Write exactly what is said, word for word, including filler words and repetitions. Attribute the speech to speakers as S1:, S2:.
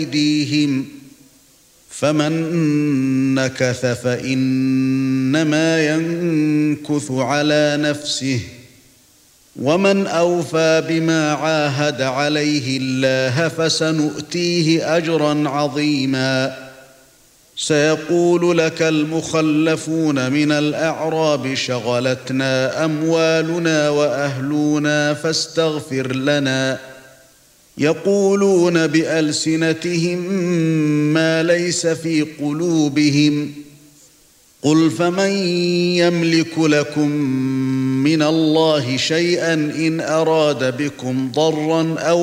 S1: أيديهم فمن نكث فإنما ينكث على نفسه ومن أوفى بما عاهد عليه الله فسنؤتيه أجرا عظيما سيقول لك المخلفون من الأعراب شغلتنا أموالنا وأهلنا فاستغفر لنا يقولون بألسنتهم ما ليس في قلوبهم قل فمن يملك لكم من الله شيئا إن أراد بكم ضرا أو